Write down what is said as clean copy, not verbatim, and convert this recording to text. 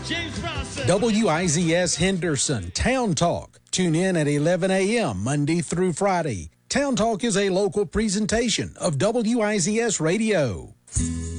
WIZS Henderson, Town Talk. Tune in at 11 a.m. Monday through Friday. Town Talk is a local presentation of WIZS Radio.